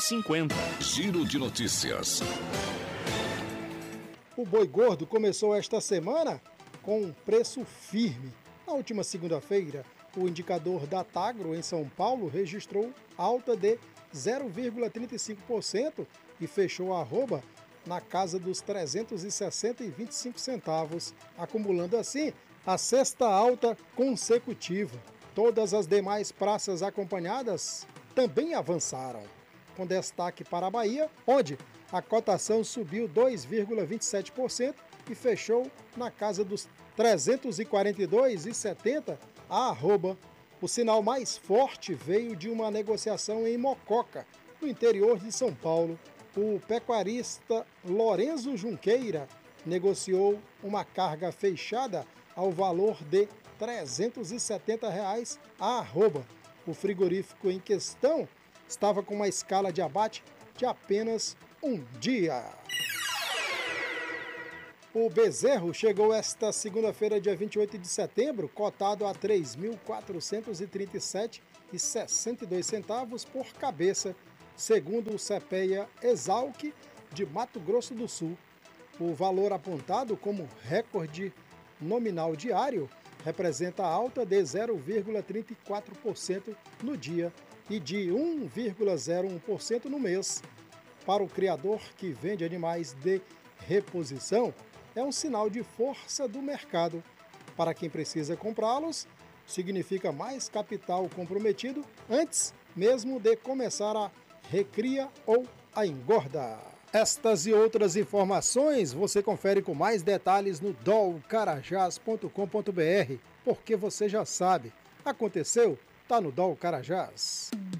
7h50. Giro de notícias. O boi gordo começou esta semana com um preço firme. Na última segunda-feira, o indicador da Tagro em São Paulo registrou alta de 0,35% e fechou a arroba na casa dos R$ 360,25, acumulando assim a sexta alta consecutiva. Todas as demais praças acompanhadas também avançaram, com destaque para a Bahia, onde a cotação subiu 2,27% e fechou na casa dos R$ 342,70 a arroba. O sinal mais forte veio de uma negociação em Mococa, no interior de São Paulo. O pecuarista Lorenzo Junqueira negociou uma carga fechada ao valor de R$ 370 a arroba. O frigorífico em questão estava com uma escala de abate de apenas um dia. O bezerro chegou esta segunda-feira, dia 28 de setembro, cotado a R$ 3.437,62 por cabeça, segundo o CPEA Exalc de Mato Grosso do Sul. O valor apontado como recorde nominal diário representa alta de 0,34% no dia e de 1,01% no mês. Para o criador que vende animais de reposição, é um sinal de força do mercado. Para quem precisa comprá-los, significa mais capital comprometido antes mesmo de começar a recria ou a engorda. Estas e outras informações você confere com mais detalhes no dolcarajás.com.br, porque você já sabe, aconteceu, tá no Dol Carajás.